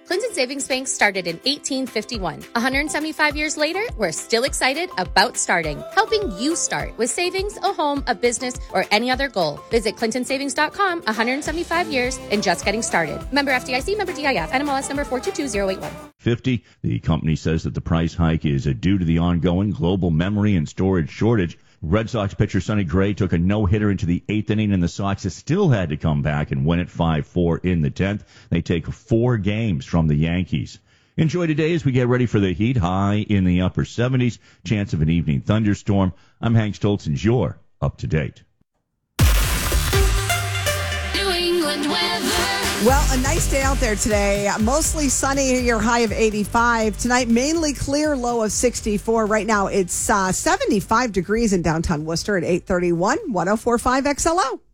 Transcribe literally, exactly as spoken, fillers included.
Clinton Savings Bank started in eighteen fifty-one. one hundred seventy-five years later, we're still excited about starting, helping you start with savings, a home, a business, or any other goal. Visit clinton savings dot com, one hundred seventy-five years, and just getting started. Member F D I C, member D I F, N M L S number four two two zero eight one. fifty. The company says that the price hike is due to the ongoing global memory and storage shortage. Red Sox pitcher Sonny Gray took a no-hitter into the eighth inning, and the Sox still had to come back and win it five four in the tenth. They take four games from the Yankees. Enjoy today as we get ready for the heat, high in the upper seventies, chance of an evening thunderstorm. I'm Hank Stoltz, and you're up to date. New England weather. Well, a nice day out there today. Mostly sunny, your high of eighty-five. Tonight, mainly clear, low of sixty-four. Right now, it's uh, seventy-five degrees in downtown Worcester at eight thirty-one, one oh four point five X L O.